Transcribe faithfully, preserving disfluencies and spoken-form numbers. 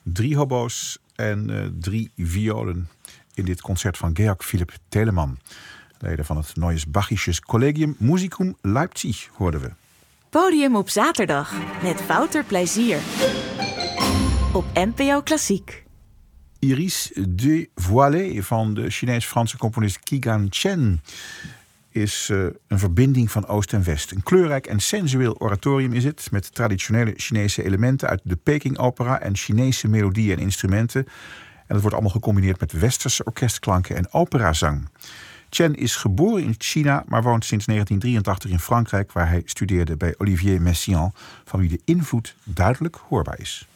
Drie hobo's en uh, drie violen in dit concert van Georg Philipp Telemann. Leden van het Neues Bachisches Collegium Musicum Leipzig hoorden we. Podium op zaterdag met Wouter Plezier. Op N P O Klassiek. Iris de Voilet van de Chinees-Franse componist Qigan Chen is uh, een verbinding van Oost en West. Een kleurrijk en sensueel oratorium is het, met traditionele Chinese elementen uit de Peking-opera en Chinese melodieën en instrumenten. En dat wordt allemaal gecombineerd met westerse orkestklanken en operazang. Chen is geboren in China, maar woont sinds negentien drieëntachtig in Frankrijk, waar hij studeerde bij Olivier Messiaen, van wie de invloed duidelijk hoorbaar is.